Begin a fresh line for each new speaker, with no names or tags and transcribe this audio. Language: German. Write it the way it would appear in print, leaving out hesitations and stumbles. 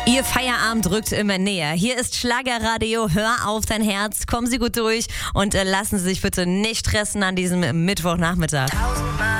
Ihr Feierabend rückt immer näher. Hier ist Schlagerradio. Hör auf dein Herz. Kommen Sie gut durch und lassen Sie sich bitte nicht stressen an diesem Mittwochnachmittag.